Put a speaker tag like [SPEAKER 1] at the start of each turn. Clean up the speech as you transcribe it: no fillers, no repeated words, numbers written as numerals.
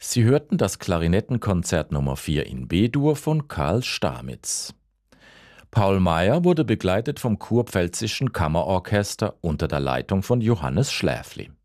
[SPEAKER 1] Sie hörten das Klarinettenkonzert Nummer 4 in B-Dur von Karl Stamitz. Paul Meyer wurde begleitet vom Kurpfälzischen Kammerorchester unter der Leitung von Johannes Schläfli.